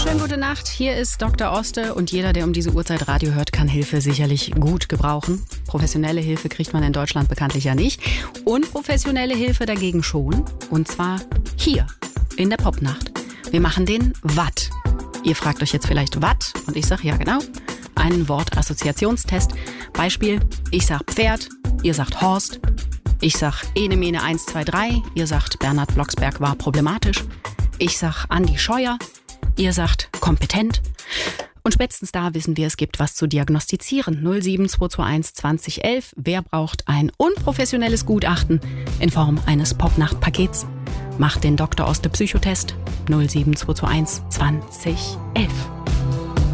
Schönen gute Nacht, hier ist Dr. Oste und jeder, der um diese Uhrzeit Radio hört, kann Hilfe sicherlich gut gebrauchen. Professionelle Hilfe kriegt man in Deutschland bekanntlich ja nicht. Unprofessionelle Hilfe dagegen schon. Und zwar hier in der Popnacht. Wir machen den Watt. Ihr fragt euch jetzt vielleicht Watt und ich sag ja genau. Einen Wortassoziationstest. Beispiel, ich sag Pferd, ihr sagt Horst. Ich sag Ene Mene 1, 2, 3, ihr sagt Bernhard Blocksberg war problematisch. Ich sag Andi Scheuer, ihr sagt kompetent. Und spätestens da wissen wir, es gibt was zu diagnostizieren. 07221 2011. Wer braucht ein unprofessionelles Gutachten in Form eines Popnacht-Pakets? Macht den Dr. Oste Psychotest. 07221 2011.